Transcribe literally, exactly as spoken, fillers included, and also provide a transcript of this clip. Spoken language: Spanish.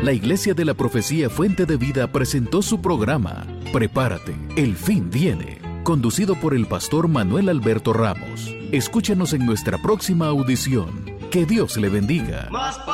La Iglesia de la Profecía Fuente de Vida presentó su programa Prepárate, el fin viene, conducido por el pastor Manuel Alberto Ramos. Escúchanos en nuestra próxima audición. Que Dios le bendiga.